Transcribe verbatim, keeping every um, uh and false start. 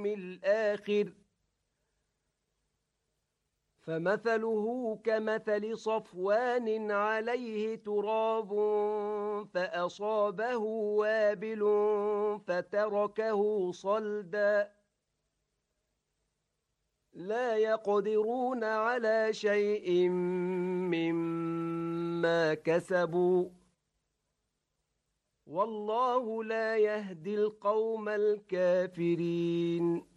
الآخر فمثله كمثل صفوان عليه تراب فأصابه وابل فتركه صلدا لا يقدرون على شيء مما كسبوا والله لا يهدي القوم الكافرين